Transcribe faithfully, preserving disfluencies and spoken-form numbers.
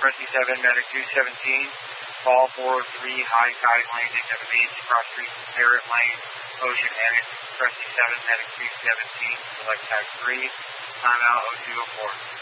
Cresty seven, Medic two seventeen. Fall four three, high tide landing of Beach, cross street, Parrot Lane, Ocean Annex, Cresty seven, Medic two seventeen, select tag three, timeout oh two oh four.